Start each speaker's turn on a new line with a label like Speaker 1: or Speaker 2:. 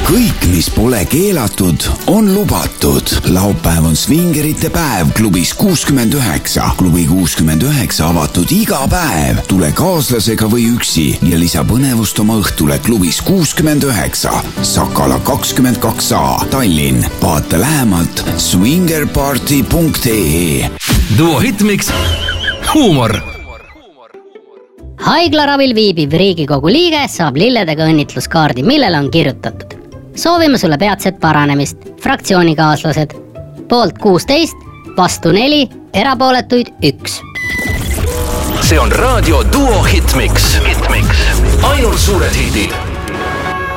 Speaker 1: kõik, mis pole keelatud, on lubatud. Laupäev on svingerite päev klubis 69. Klubi 69 avatud iga päev. Tule kaaslasega või üksi ja lisa põnevust oma õhtule klubis 69. Sakala 22a, Tallinn. Vaata lähemalt swingerparty.ee.
Speaker 2: Duo Hitmix, huumor.
Speaker 3: Haiglaravil viibiv Riigikogu liige saab lilledega õnnitluskaardi, millele on kirjutatud: soovime sulle peatset paranemist, fraktsioonikaaslased. Poolt 16, vastu 4, erapooletuid 1.
Speaker 2: See on raadio Duo Hitmix. Ainult suured hitid.